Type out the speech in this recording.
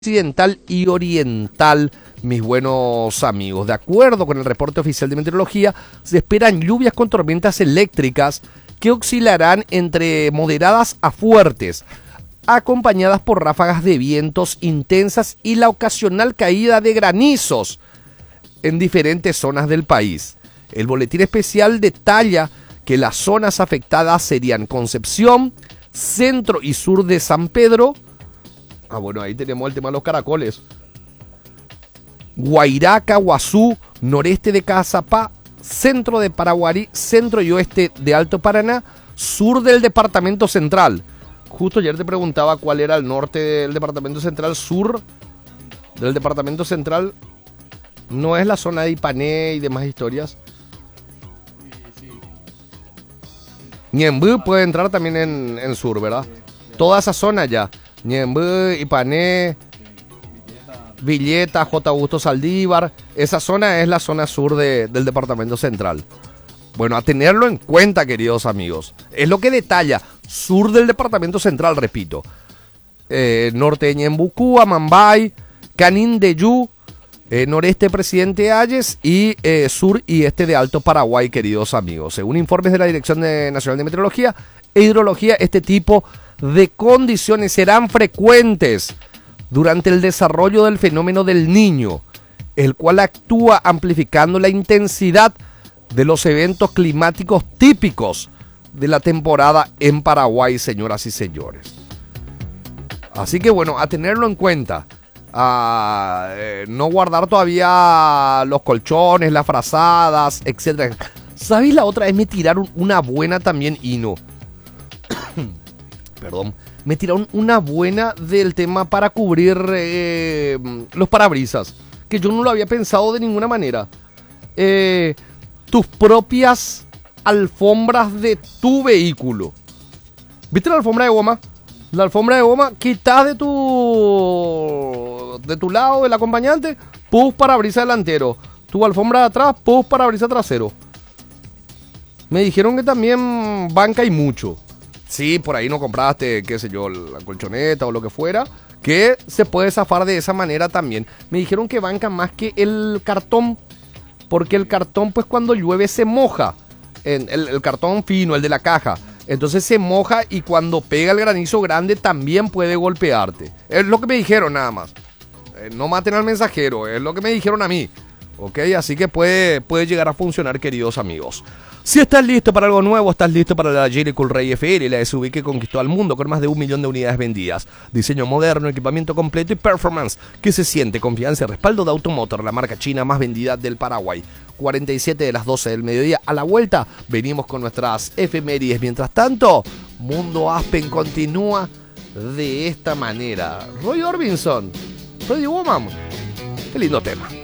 occidental y oriental, mis buenos amigos. De acuerdo con el reporte oficial de meteorología, se esperan lluvias con tormentas eléctricas que oscilarán entre moderadas a fuertes, acompañadas por ráfagas de vientos intensas y la ocasional caída de granizos en diferentes zonas del país. El boletín especial detalla que las zonas afectadas serían Concepción, centro y sur de San Pedro. Bueno, ahí tenemos el tema de los caracoles. Guairaca, Guazú, noreste de Cazapá, centro de Paraguarí, centro y oeste de Alto Paraná, sur del departamento central. Justo ayer te preguntaba cuál era el norte del departamento central, sur del departamento central. No es la zona de Ipané y demás historias. Ñemby puede entrar también en sur, ¿verdad? Toda esa zona ya. Ñemby, Ipané, Villeta, J. Augusto Saldívar. Esa zona es la zona sur del departamento central. Bueno, a tenerlo en cuenta, queridos amigos. Es lo que detalla. Sur del departamento central, repito. Norte de Ñembucú, Amambay, Canindeyú, noreste Presidente Hayes y sur y este de Alto Paraguay, queridos amigos. Según informes de la Dirección Nacional de Meteorología e Hidrología, este tipo de condiciones serán frecuentes durante el desarrollo del fenómeno del Niño, el cual actúa amplificando la intensidad de los eventos climáticos típicos de la temporada en Paraguay, señoras y señores. Así que bueno, a tenerlo en cuenta. No guardar todavía los colchones, las frazadas, etc. ¿Sabéis? La otra vez me tiraron una buena también, Hino. Perdón. Me tiraron una buena del tema para cubrir los parabrisas, que yo no lo había pensado de ninguna manera. Tus propias alfombras de tu vehículo. ¿Viste la alfombra de goma? La alfombra de goma, quitas de tu lado del acompañante, pus parabrisas delantero. Tu alfombra de atrás, pus parabrisas trasero. Me dijeron que también banca y mucho. Sí, por ahí no compraste, qué sé yo, la colchoneta o lo que fuera, que se puede zafar de esa manera también. Me dijeron que banca más que el cartón, porque el cartón pues cuando llueve se moja. El cartón fino, el de la caja. Entonces se moja y cuando pega el granizo grande también puede golpearte. Es lo que me dijeron nada más. No maten al mensajero, es lo que me dijeron a mí. Ok, así que puede llegar a funcionar, queridos amigos. Si estás listo para algo nuevo, estás listo para la Geely Coolray FL, la SUV que conquistó al mundo con más de 1 millón de unidades vendidas. Diseño moderno, equipamiento completo y performance que se siente, confianza y respaldo de Automotor, la marca china más vendida del Paraguay. 47 de las 12 del mediodía. A la vuelta venimos con nuestras efemérides. Mientras tanto, Mundo Aspen continúa de esta manera. Roy Orbison, Roy Woman. Qué lindo tema.